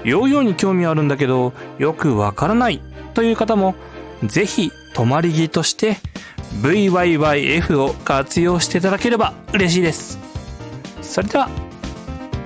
ヨーヨーに興味あるんだけどよくわからないという方も、ぜひ泊まり木として VYYF を活用していただければ嬉しいです。それでは